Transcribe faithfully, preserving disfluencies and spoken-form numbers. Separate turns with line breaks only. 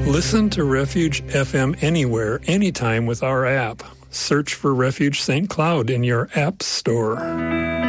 Listen to Refuge F M anywhere, anytime with our app. Search for Refuge Saint Cloud in your app store.